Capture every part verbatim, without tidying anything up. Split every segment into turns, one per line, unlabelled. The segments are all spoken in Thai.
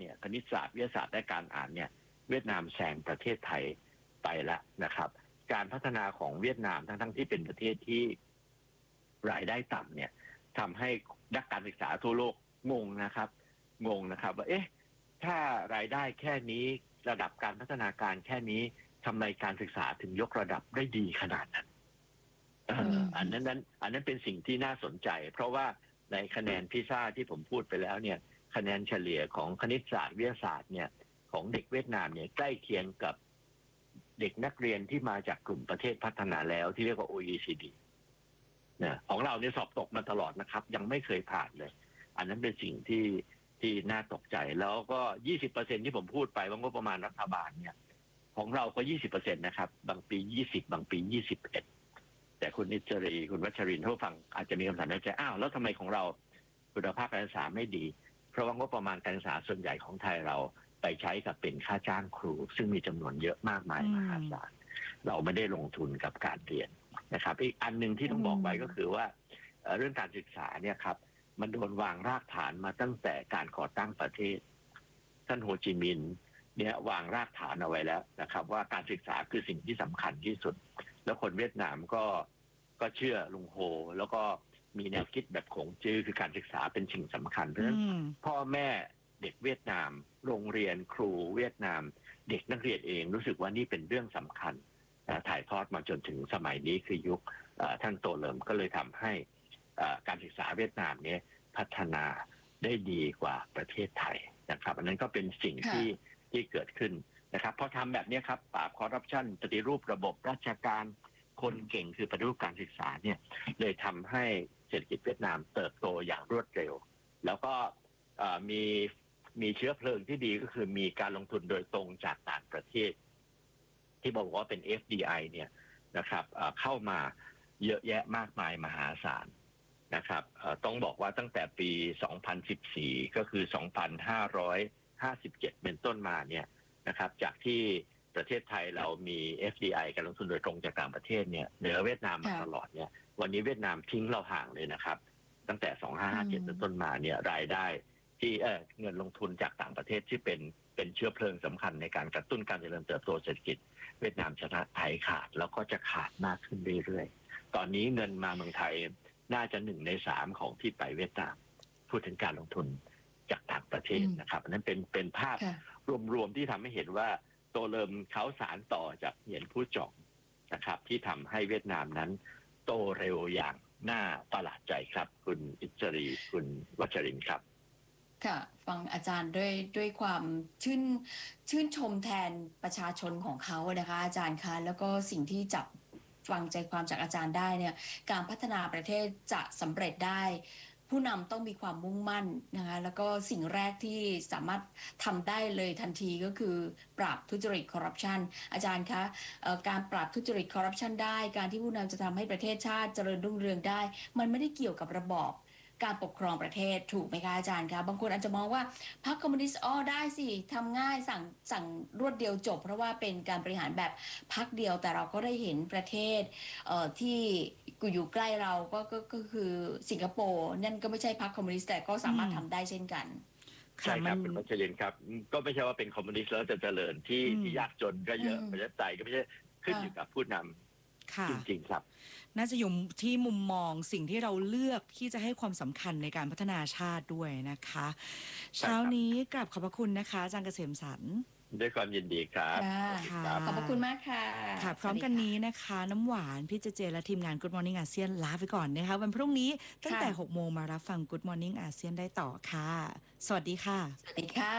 เนี่ยคณิตศาสตร์วิทยาศาสตร์และการอ่านเนี่ยเวียดนามแซงประเทศไทยไปแล้วนะครับการพัฒนาของเวียดนามทั้งทั้งที่เป็นประเทศที่รายได้ต่ำเนี่ยทำให้นักการศึกษาทั่วโลกงงนะครับงงนะครับว่าเอ๊ะถ้ารายได้แค่นี้ระดับการพัฒนาการแค่นี้ทำไมการศึกษาถึงยกระดับได้ดีขนาดนั้นอันนั้นนั้นอันนั้นเป็นสิ่งที่น่าสนใจ เพราะว่าในคะแนนพิซ่าที่ผมพูดไปแล้วเนี่ยคะแนนเฉลี่ยของคณิตศาสตร์วิทยาศาสตร์เนี่ยของเด็กเวียดนามเนี่ยใกล้เคียงกับเด็กนักเรียนที่มาจากกลุ่มประเทศพัฒนาแล้วที่เรียกว่า โอ อี ซี ดี นะของเราเนี่ยสอบตกมาตลอดนะครับยังไม่เคยผ่านเลยอันนั้นเป็นสิ่งที่ที่น่าตกใจแล้วก็ ยี่สิบเปอร์เซ็นต์ ที่ผมพูดไปว่างบประมาณรัฐบาลเนี่ยของเราก็ ยี่สิบเปอร์เซ็นต์ นะครับบางปี ยี่สิบ บางปี ยี่สิบเอ็ด แต่คุณนิจรีคุณวัชรินทร์ผู้ฟังอาจจะมีคำถามในใจอ้าวแล้วทำไมของเราคุณภาพการศึกษาไม่ดีเพราะว่างบประมาณการศึกษาส่วนใหญ่ของไทยเราไปใช้กับเป็นค่าจ้างครูซึ่งมีจำนวนเยอะมากมายมหาศาลเราไม่ได้ลงทุนกับการเรียนนะครับอีกอันหนึ่งที่ต้องบอกไว้ก็คือว่าเรื่องการศึกษาเนี่ยครับมันโดนวางรากฐานมาตั้งแต่การก่อตั้งประเทศท่านโฮจิมินห์เนี่ยวางรากฐานเอาไว้แล้วนะครับว่าการศึกษาคือสิ่งที่สำคัญที่สุดแล้วคนเวียดนามก็ก็เชื่อลุงโฮแล้วก็มีแนวคิดแบบขงจื้อคือการศึกษาเป็นสิ่งสำคัญเพราะฉะนั้นพ่อแม่เด็กเวียดนามโรงเรียนครูเวียดนามเด็กนักเรียนเองรู้สึกว่านี่เป็นเรื่องสำคัญถ่ายทอดมาจนถึงสมัยนี้คือยุคท่านโตเลิมก็เลยทำให้การศึกษาเวียดนามนี้พัฒนาได้ดีกว่าประเทศไทยนะครับอันนั้นก็เป็นสิ่งที่ที่เกิดขึ้นนะครับพอทำแบบนี้ครับปราบคอร์รัปชันปฏิรูประบบราชการคนเก่งคือปฏิรูปการศึกษาเนี่ยเลยทำให้เศรษฐกิจเวียดนามเติบโตอย่างรวดเร็วแล้วก็มีมีเชื้อเพลิงที่ดีก็คือมีการลงทุนโดยตรงจากต่างประเทศที่บอกว่าเป็น เอฟ ดี ไอ เนี่ยนะครับเข้ามาเยอะแยะมากมายมหาศาลนะครับต้องบอกว่าตั้งแต่ปี สองพันสิบสี่ ก็คือ สองพันห้าร้อยห้าสิบเจ็ด เป็นต้นมาเนี่ยนะครับจากที่ประเทศไทยเรามี เอฟ ดี ไอ การลงทุนโดยตรงจากต่างประเทศเนี่ยเหนือเวียดนามมาตลอดเนี่ยวันนี้เวียดนามทิ้งเราห่างเลยนะครับตั้งแต่ สองพันห้าร้อยห้าสิบเจ็ด เป็นต้นมาเนี่ยรายได้ที่เออเงินลงทุนจากต่างประเทศที่เป็นเป็นเชื้อเพลิงสำคัญในการกระตุ้นการเจริญเติบโตเศรษฐกิจเวียดนามชนะไทยขาดแล้วก็จะขาดมากขึ้นเรื่อยๆตอนนี้เงินมาเมืองไทยน่าจะหนึ่งในสามของที่ไปเวียดนามพูดถึงการลงทุนจากต่างประเทศนะครับอันนั้นเป็นเป็นภาพรวมๆที่ทำให้เห็นว่าโตเลิมเขาสารต่อจากเหยียนผู้จองนะครับที่ทำให้เวียดนามนั้นโตเร็วอย่างน่าประหลาดใจครับคุณอิสรีคุณวัชรินทร์ครับ
ค่ะฟังอาจารย์ด้วยด้วยความชื่นชื่นชมแทนประชาชนของเขานะคะอาจารย์คะแล้วก็สิ่งที่จับฟังใจความจากอาจารย์ได้เนี่ยการพัฒนาประเทศจะสำเร็จได้ผู้นำต้องมีความมุ่งมั่นนะคะแล้วก็สิ่งแรกที่สามารถทำได้เลยทันทีก็คือปราบทุจริตคอร์รัปชันอาจารย์คะการปราบทุจริตคอร์รัปชันได้การที่ผู้นำจะทำให้ประเทศชาติเจริญรุ่งเรืองได้มันไม่ได้เกี่ยวกับระบอบการปกครองประเทศถูกไหมคะอาจารย์คะบางคนอาจจะมองว่าพรรคคอมมิวนิสต์อ๋อได้สิทำง่ายสั่งสั่งรวดเดียวจบเพราะว่าเป็นการบริหารแบบพรรคเดียวแต่เราก็ได้เห็นประเทศเอ่อที่อยู่ใกล้เราก็ก็ก็คือสิงคโปร์นั่นก็ไม่ใช่พรรคคอมมิวนิสต์แต่ก็สามารถทำได้เช่นกัน
ใช่ครับคุณวัชรินทร์ครับก็ไม่ใช่ว่าเป็นคอมมิวนิสต์แล้วจะเจริญที่ที่ยากจนก็เยอะประชาธิปไตยก็ไม่ใช่ขึ้นอยู่กับผู้นำจริงๆครับ
น่าจะอยู่ที่มุมมองสิ่งที่เราเลือกที่จะให้ความสำคัญในการพัฒนาชาติด้วยนะคะเช้านี้กราบขอบพระคุณนะคะอาจารย์เกษมสรร
ด้วยความยินดีครับ
ขอบพระคุณมากค่ะ
ค่ะพร้อมกันนี้นะคะน้ำหวานพี่เจเจและทีมงาน Good Morning อาเซียนลาไปก่อนนะคะวันพรุ่งนี้ตั้งแต่หกโมงมารับฟัง Good Morning อาเซียนได้ต่อค่ะสวัสดีค่ะ
สวัสดีค่ะ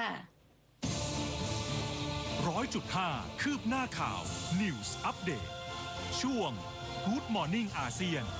ร้อยจุดห้าคืบหน้าข่าว News Update ช่วง Good Morning อาเซียน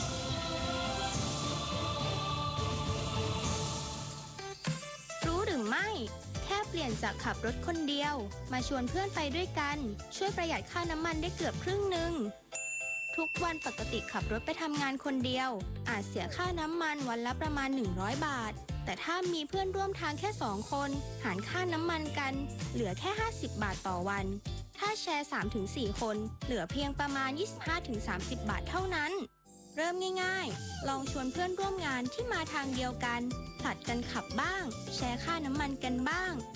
รู้หรือไม่แค่เปลี่ยนจากขับรถคนเดียวมาชวนเพื่อนไปด้วยกันช่วยประหยัดค่าน้ำมันได้เกือบครึ่งหนึ่งทุกวันปกติขับรถไปทำงานคนเดียวอาจเสียค่าน้ำมันวันละประมาณหนึ่งร้อยบาทแต่ถ้ามีเพื่อนร่วมทางแค่สองคนหารค่าน้ำมันกันเหลือแค่ห้าสิบบาทต่อวันถ้าแชร์ สามถึงสี่ คนเหลือเพียงประมาณ ยี่สิบห้าถึงสามสิบ บาทเท่านั้นเริ่มง่ายๆลองชวนเพื่อนร่วมงานที่มาทางเดียวกันผลัดกันขับบ้างแชร์ค่าน้ำมันกันบ้าง